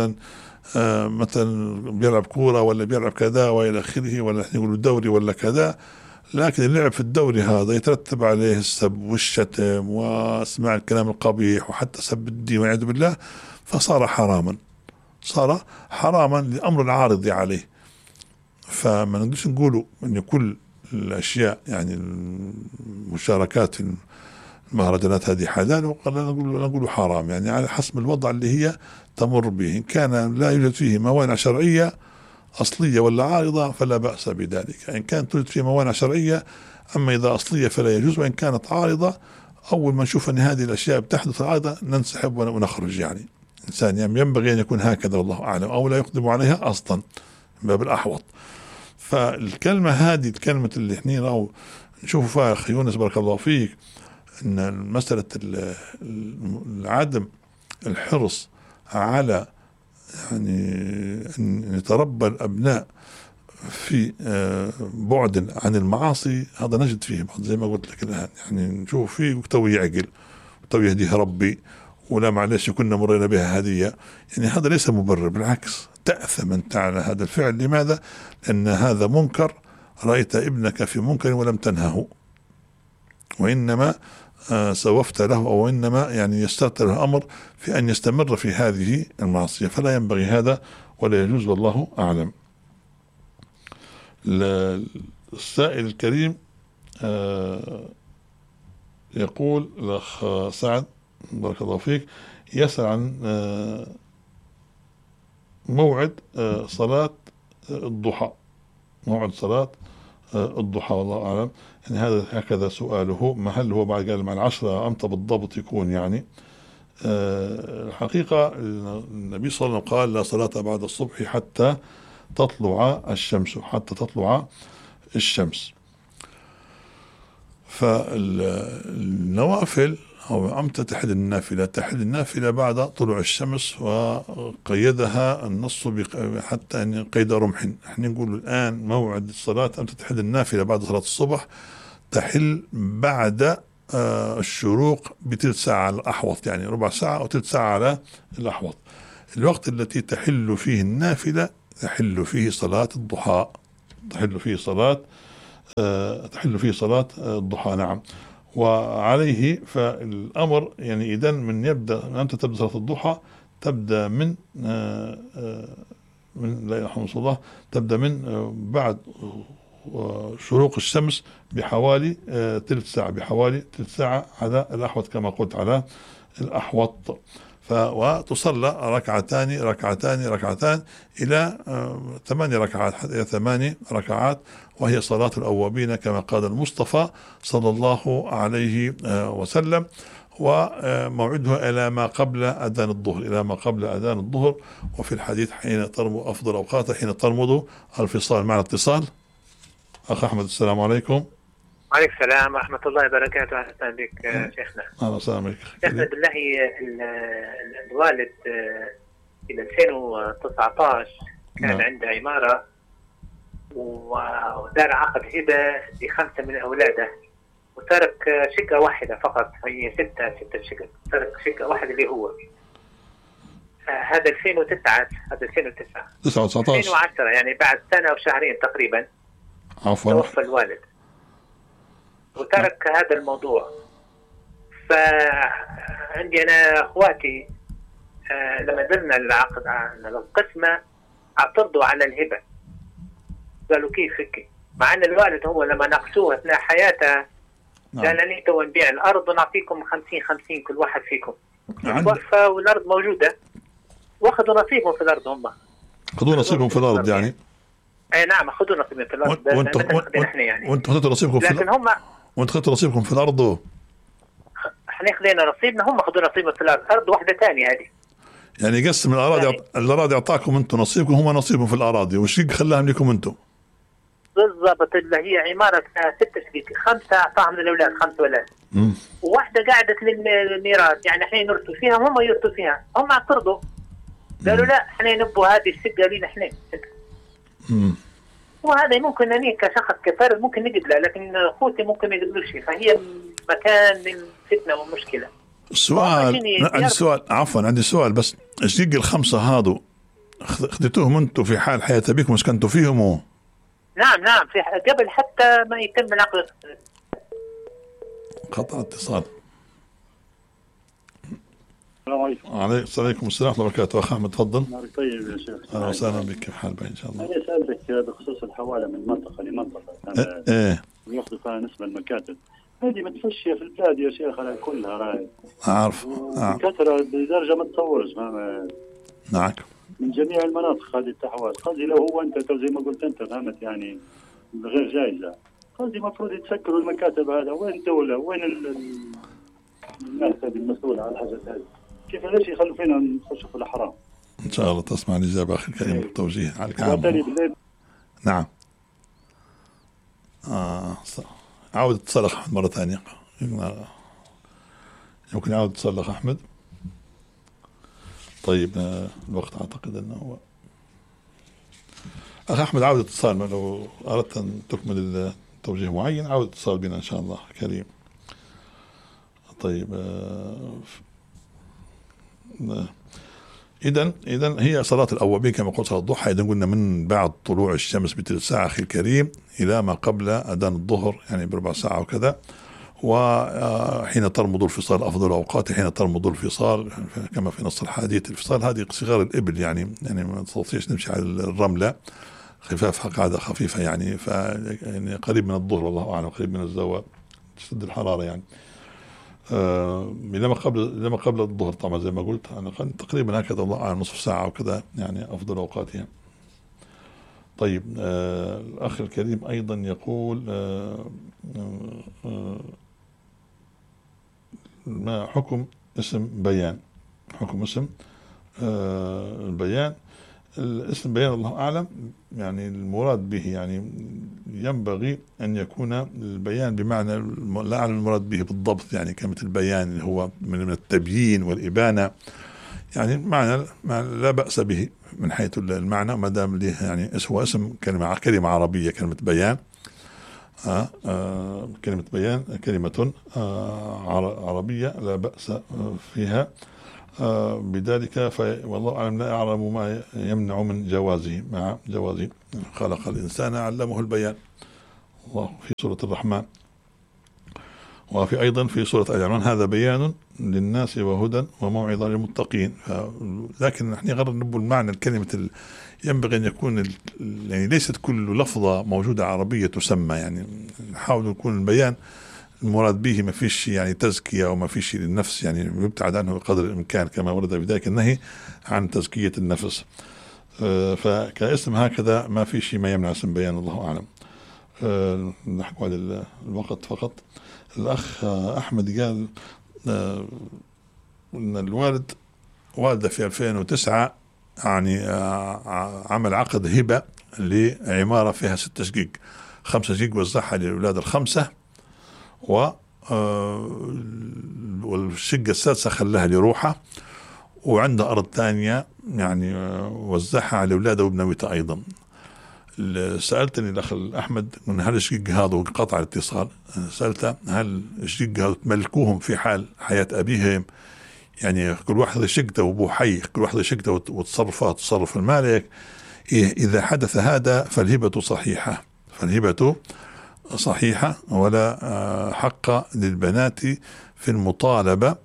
مثلا بيلعب كورة ولا بيلعب كذا وإلى آخره، ولا نقول دوري ولا كذا، لكن اللعب في الدوري هذا يترتب عليه السب والشتم واسماع الكلام القبيح وحتى سب الدين والعياذ بالله، فصار حراما، صار حراما لأمر العارض عليه. فما نقدرش نقولوا أن كل الأشياء يعني المشاركات المهرجانات هذه حلال وقال نقول حرام، يعني على حسب الوضع اللي هي تمر به. إن كان لا يوجد فيه موانع شرعية أصلية ولا عارضة فلا بأس بذلك. إن كانت توجد فيه موانع شرعية، أما إذا أصلية فلا يجوز، وإن كانت عارضة أول ما نشوف أن هذه الأشياء بتحدث عارضة ننسحب ونخرج. يعني إنسان ينبغي أن يكون هكذا والله أعلم، أو لا يقدم عليها أصلا من باب الأحوط. فالكلمة هذه الكلمة اللي احنا نشوف فيها أخي يونس بارك الله فيك أن مسألة عدم الحرص على يعني أن يتربى الأبناء في بعد عن المعاصي، هذا نجد فيه زي ما قلت لك الآن، يعني نشوف فيه وتو يعقل وتو يهديه ربي ولا معلش كنا مرينا بها هدية. يعني هذا ليس مبرر، بالعكس تأثم أنت على هذا الفعل. لماذا؟ لأن هذا منكر، رأيت ابنك في منكر ولم تنهه، وإنما سوفت له، أو إنما يعني يسترت له الأمر في أن يستمر في هذه المعصية، فلا ينبغي هذا ولا يجوز والله أعلم. السائل الكريم يقول الأخ سعد بارك الله فيك يسأل عن موعد صلاة الضحى، موعد صلاة الضحى والله أعلم. يعني هذا هكذا سؤاله، ما هل هو بعد قال مع 10 أمتى بالضبط يكون؟ يعني الحقيقة النبي صلى الله عليه وسلم قال لا صلاة بعد الصبح حتى تطلع الشمس، حتى تطلع الشمس. فالنوافل أو أمتى تحل النافلة؟ تحل النافلة بعد طلوع الشمس، وقيدها النص حتى أن قيد رمح. احنا نقول الآن موعد الصلاة أمتى تحل النافلة بعد صلاة الصبح؟ تحل بعد الشروق بثلث ساعة على الأحوط، يعني ربع ساعة أو ثلث ساعة على الأحوط. الوقت التي تحل فيه النافلة تحل فيه صلاة الضحى، تحل فيه صلاة الضحى. نعم. وعليه فالأمر يعني إذن من يبدأ أنت تبدأ صلاة الضحى تبدأ من لا يرحم الله، تبدأ من بعد شروق الشمس بحوالي ثلث ساعة على الأحوط كما قلت على الأحوط. وتصلى ركعتان إلى 8 ركعات، إلى 8 ركعات، وهي صلاة الأوابين كما قال المصطفى صلى الله عليه وسلم. وموعدها إلى ما قبل أذان الظهر، وفي الحديث حين ترمض أفضل أوقاته حين ترمض الفصال. معنا اتصال. أخ أحمد، السلام عليكم. وعليكم السلام ورحمة الله وبركاته. أهلا بك شيخنا. أهلا وسهلا بك شيخنا. بالله الوالد في 2019 كان عنده عمارة ودار عقد هبة ل5 من أولاده، وترك شقة واحدة فقط، هي 6 شقق، ترك شقة واحدة اللي هو هذا 2009 2010 يعني بعد سنة وشهرين تقريبا توفى الوالد وترك هذا الموضوع. فعندي أنا أخواتي لما زلنا العقد على القسمة اعترضوا على الهبة، قالوا كيف هيك، مع أن الوالد هو لما ناقشوه أثناء حياته قال لي تو نبيع الأرض ونعطيكم 50-50 كل واحد فيكم. توفى والأرض موجودة واخذوا نصيبهم في الأرض. هم خذوا نصيبهم في الأرض يعني. أي نعم، خذوا نصيبهم في الأرض. وانتم خذوا نصيبكم في الأرض. هم وانتم خذوا نصيبكم في الأرض. احنا خذينا نصيبنا، هم خذوا نصيبهم في الأرض. أرض واحدة ثانية هذه. يعني يقسم الأراضي يعني الأراضي أعطاكم أنتم نصيبكم، هم نصيبهم في الأراضي، والشق خلاهم لكم أنتم. بالضبط. اللي هي عمارة 6 شقق، 5 أعطاهم للأولاد، 5 أولاد، وواحدة قاعدة للميراث، يعني احنا نرثوا فيها هم يرثوا فيها. هم اعترضوا قالوا لا احنا نبوا هذه الشقة لينا احنا. وهذا ممكن أني كشخص كفرد ممكن نقبله، لكن أخوتي ممكن ما يقبلوش، فهي مكان للفتنة ومشكلة. عندي سؤال بس. الشقق ال5 هذو خذيتوهم أنتم في حال حياة أبيكم سكنتوا فيهم؟ نعم في قبل حتى ما يتم العقد. قطع اتصال. السلام عليكم. وعليكم السلام ورحمة الله وبركاته. أخ أحمد تفضل. طيب يا شيخ. أهلا وسهلا بك، كيف حال إن شاء الله. أنا سألتك بخصوص الحوالة من منطقة لمنطقة. ويأخذوا فيها نسبة المكاتب. هذه متفشية في البلاد يا شيخ على كلها راي. أعرف. كثرة بدرجة ما تتصورش. نعم. من جميع المناطق هذه التحوال. قصدي لو هو أنت زي ما قلت أنت فهمت يعني غير جائزة. قصدي المفروض يتسكروا المكاتب هذا. وين الدولة؟ وين الناس المسؤولة على الحاجة هذه؟ كيف ليش يخلوا فينا نخش في الحرام؟ إن شاء الله تسمع الإجابة أخي الكريم بالتوجيه على الكلام. نعم. عاود اتصال أحمد مرة ثانية. يمكن عاود اتصال أخ أحمد. طيب الوقت أعتقد أنه هو أخ أحمد عاود اتصال، لو أردت أن تكمل توجيه معين عاود اتصال بنا إن شاء الله كريم. طيب إذن هي صلاة الأوابين كما قلت صلاة الضحى. إذن قلنا من بعد طلوع الشمس بثلث ساعة أخي الكريم إلى ما قبل أذان الظهر، يعني بربع ساعة وكذا. وحين ترمض الفصال أفضل أوقات حين ترمض الفصال، كما في نص الحديث. الفصال هذه صغار الإبل، يعني ما نستطيعش نمشي على الرملة، خفافها قاعدة خفيفة يعني، يعني قريب من الظهر والله أعلم، قريب من الزوال تشد الحرارة يعني. لما قبل الظهر طبعا زي ما قلت أنا تقريبا هكذا الله أعلم، نصف ساعة وكذا يعني أفضل أوقاتها. طيب الأخ الكريم أيضا يقول ما حكم اسم بيان؟ حكم اسم البيان الاسم بيان الله أعلم، يعني المراد به يعني ينبغي أن يكون البيان بمعنى لا أعلم المراد به بالضبط، يعني كلمة البيان اللي هو من التبيين والإبانة، يعني معنى لا بأس به من حيث المعنى ما دام له يعني هو اسم كلمة عربية، كلمة بيان كلمة بيان كلمة عربية لا بأس فيها بذلك. والله أعلم لا أعلم ما يمنع من جوازه مع جوازه. خلق الإنسان علمه البيان، الله في سورة الرحمن، وفي أيضا في سورة آل عمران هذا بيان للناس وهدى وموعظة للمتقين. لكن نحن غير نبو المعنى الكلمة ينبغي أن يكون يعني ليست كل لفظة موجودة عربية تسمى، يعني نحاول يكون البيان المراد به ما فيش يعني تزكية وما فيش للنفس، يعني يبتعد عنه بقدر الإمكان كما ورد في ذلك النهي عن تزكية النفس. فكاسم هكذا ما في شيء ما يمنع اسم بيان، الله أعلم. نحكي على الوقت فقط. الأخ أحمد قال أن والده في 2009 يعني عمل عقد هبة لعمارة فيها 6 شقق، 5 شقق وزعها للأولاد الخمسة، والشقة السادسة خلاها لروحه، وعنده أرض ثانية يعني وزعها على أولاده وابنويته أيضا. سألتني الأخ أحمد من هل الشقق هذا وقطع الاتصال، سألته هل الشقق هذا تملكوهم في حال حياة أبيهم، يعني كل واحد شقته وأبوه حي، كل واحد شقته وتصرفات تصرف المالك، إذا حدث هذا فالهبة صحيحة، فالهبة صحيحة، ولا حق للبنات في المطالبة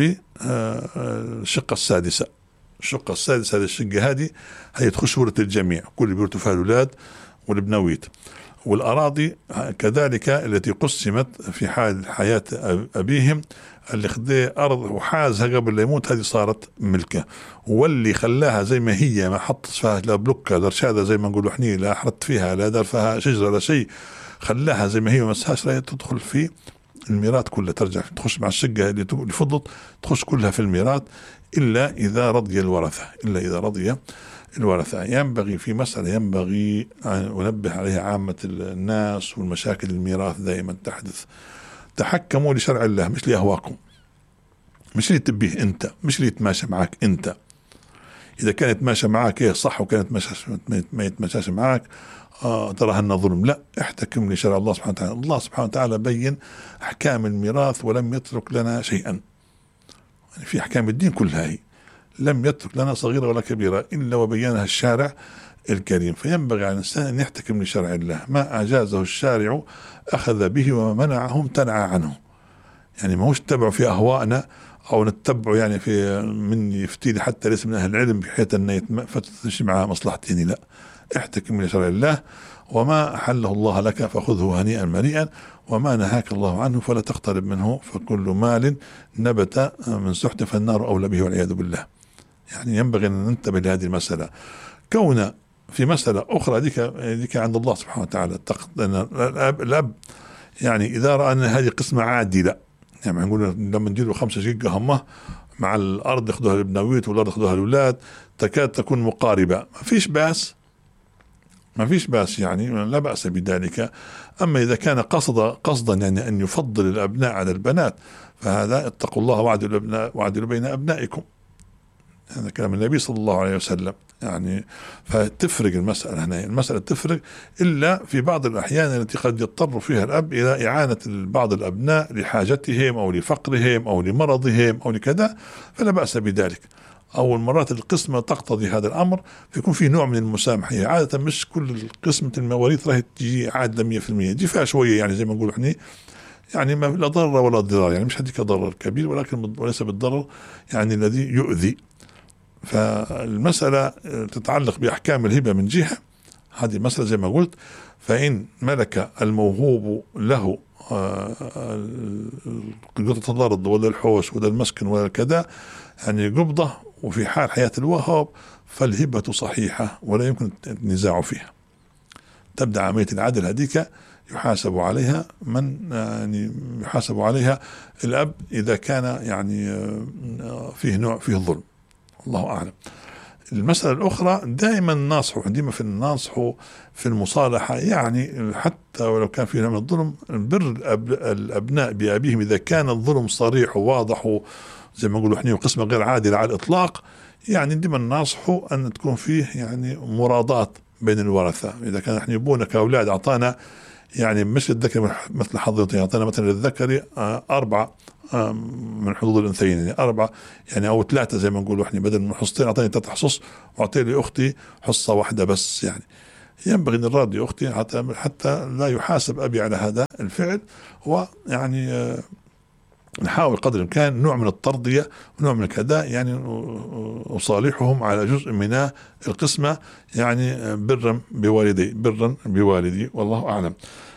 بالشقة السادسة. الشقة السادسة للشقة هذه تخش ورث الجميع، كل بيورثوا فيها الأولاد والبنويت. والأراضي كذلك التي قسمت في حال حياة أبيهم، اللي خذ أرض وحازها قبل لا يموت هذه صارت ملكه، واللي خلاها زي ما هي ما حط فيها لا بلوكة لا رشادة زي ما نقول احنا، لا حرت فيها لا دار فيها شجرة لا شيء، خلاها زي ما هي ومسهاش، تدخل في الميراث كلها، ترجع تخش مع الشقة اللي فضلت تخش كلها في الميراث، إلا إذا رضي الورثة، إلا إذا رضي الورثة. ينبغي في مسألة ينبغي أن أنبه عليها عامة الناس والمشاكل الميراث دائما تحدث، تحكموا لشرع الله مش لأهواكم، مش اللي تبيه أنت، مش اللي يتماشى معك أنت. إذا كانت ماشى معك صح، وكانت ما يتماشاش معك ترى أنه ظلم، لا، احتكم لشرع الله سبحانه وتعالى. الله سبحانه وتعالى بين أحكام الميراث ولم يترك لنا شيئا، يعني في أحكام الدين كلها هي لم يترك لنا صغيرة ولا كبيرة إلا وبينها الشارع الكريم. فينبغي على الإنسان أن يحتكم لشرع الله، ما أجازه الشارع أخذ به وما منعه امتنع عنه، يعني ما هوش تتبعوا في أهوائنا أو نتبعوا يعني في من يفتيلي حتى ليس من أهل العلم بحيث أن فتمشي معها مصلحتين، لا، احتكم لشرع الله، وما أحله الله لك فخذه هنيئا مريئا، وما نهاك الله عنه فلا تقترب منه، فكل مال نبت من سحت فالنار أولى به والعياذ بالله. يعني ينبغي أن ننتبه لهذه المسألة. كون في مسألة أخرى ذيك عند الله سبحانه وتعالى، الأب يعني إذا رأى أن هذه قسمة عادلة، يعني نقول لما نديروا 5 شقق همه مع الأرض يأخذوها البنويت والأرض يأخذوها الأولاد تكاد تكون مقاربة، ما فيش باس يعني لا بأس بذلك. أما إذا كان قصدا يعني أن يفضل الأبناء على البنات، فهذا اتقوا الله واعدلوا بين أبنائكم، هذا كلام النبي صلى الله عليه وسلم. يعني فتفرق المسألة هنا، المسألة تفرق إلا في بعض الأحيان التي قد يضطر فيها الأب إلى إعانة بعض الأبناء لحاجتهم أو لفقرهم أو لمرضهم أو لكذا، فلا بأس بذلك. أول مرات القسمة تقتضي هذا الأمر، فيكون في نوع من المسامحة. عادة مش كل قسمة المواريث راح تجي عادلة 100%، يجي فيها شوية يعني زي ما نقول احنا، يعني ما لا ضرر ولا ضرار، يعني مش هديك ضرر كبير ولكن وليس بالضرر يعني الذي يؤذي. فالمسألة تتعلق بأحكام الهبة من جهة، هذه مسألة زي ما قلت، فإن ملك الموهوب له قطعة الأرض ولا الحوش ولا المسكن ولا كذا يعني قبضة، وفي حال حياة الوهاب فالهبة صحيحة ولا يمكن النزاع فيها. تبدأ عملية العدل هذيك يحاسب عليها من يعني يحاسب عليها الأب إذا كان يعني فيه نوع فيه ظلم، الله أعلم. المسألة الأخرى دائما ننصحوا، دائما في النصح في المصالحة، يعني حتى ولو كان في نوع من الظلم بر الأبناء بأبيهم إذا كان الظلم صريح وواضح زي ما نقولوا احنا قسمة غير عادلة على الإطلاق، يعني دائما ننصحوا أن تكون فيه يعني مراضات بين الورثة. إذا كان احنا يبونا كأولاد أعطانا يعني مش الذكر مثل حظ الأنثيين، أعطانا مثلا للذكر 4 من حظوظ الأنثيين، يعني 4 يعني أو 3 زي ما نقولوا احنا، بدل من حصتين أعطاني 3 حصص وأعطي لي أختي حصة واحدة بس. يعني ينبغي أن نراضي أختي حتى لا يحاسب أبي على هذا الفعل، ويعني نحاول قدر الإمكان نوع من الترضية ونوع من الكذا، يعني أصالحهم على جزء من القسمة، يعني برا بوالدي والله أعلم.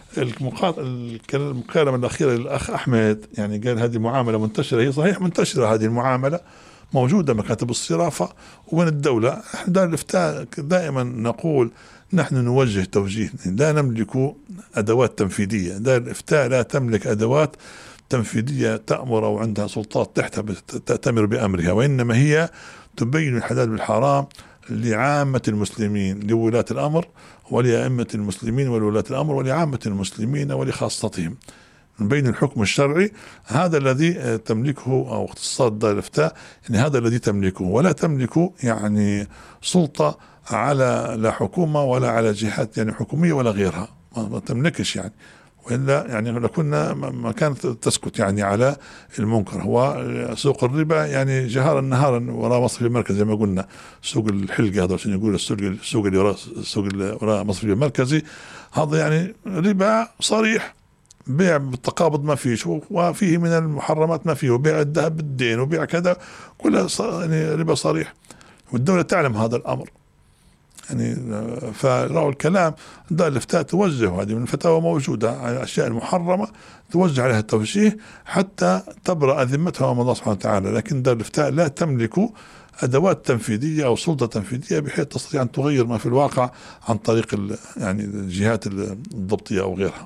المكالمة الأخيرة للأخ أحمد، يعني قال هذه معاملة منتشرة، هي صحيح منتشرة هذه المعاملة، موجودة مكاتب الصرافة ومن الدولة. دار الإفتاء دائما نقول نحن نوجه توجيه، لا نملك أدوات تنفيذية، دار الإفتاء لا تملك أدوات تنفيذية تأمر أو عندها سلطات تحتها تأتمر بأمرها، وإنما هي تبين الحلال والحرام لعامة المسلمين، لولاة الأمر ولأئمة المسلمين ولولاة الأمر ولعامة المسلمين ولخاصتهم، نبين الحكم الشرعي. هذا الذي تملكه أو اختصاص دار الإفتاء، يعني هذا الذي تملكه، ولا تملك يعني سلطة على لا حكومة ولا على جهات يعني حكومية ولا غيرها، ما تملكش يعني، وإلا يعني لكنا ما كانت تسكت يعني على المنكر. هو سوق الربا يعني جهارا نهارا وراء مصرف المركزي زي ما قلنا، سوق الحلقة هذا عشان يقول السوق اللي وراء مصرف المركزي، هذا يعني ربا صريح، بيع بالتقابض ما فيش، وفيه من المحرمات ما فيه، وبيع الذهب بالدين وبيع كذا، كلها يعني ربا صريح، والدولة تعلم هذا الأمر. يعني فرأوا الكلام دار الإفتاء توجه، هذه من الفتاوى موجودة على الأشياء المحرمة توجه عليها التوجيه حتى تبرأ ذمتها أمام الله سبحانه وتعالى، لكن دار الإفتاء لا تملك أدوات تنفيذية أو سلطة تنفيذية بحيث تستطيع أن تغير ما في الواقع عن طريق يعني الجهات الضبطية أو غيرها.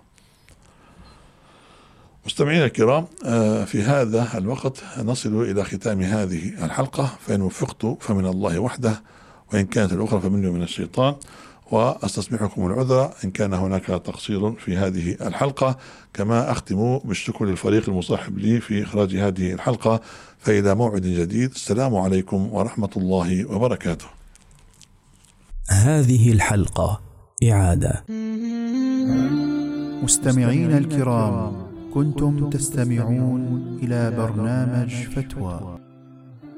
مستمعينا الكرام، في هذا الوقت نصل إلى ختام هذه الحلقة، فإن وفقت فمن الله وحده، وإن كانت الأخرى فمني ومن الشيطان، وأستسمحكم العذر إن كان هناك تقصير في هذه الحلقة. كما أختم بالشكر للفريق المصاحب لي في إخراج هذه الحلقة، فإلى موعد جديد، السلام عليكم ورحمة الله وبركاته. هذه الحلقة إعادة. مستمعين الكرام، كنتم تستمعون إلى برنامج فتوى